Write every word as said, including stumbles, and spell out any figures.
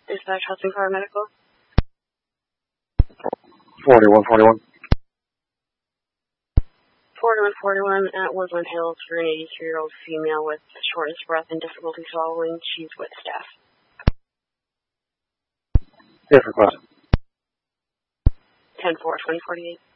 Dispatch Hudson Car Medical. forty-one forty-one. forty-one forty-one at Woodland Hills for an eighty-three-year-old female with shortness of breath and difficulty swallowing. She's with staff. Yes, request. ten four twenty forty-eight.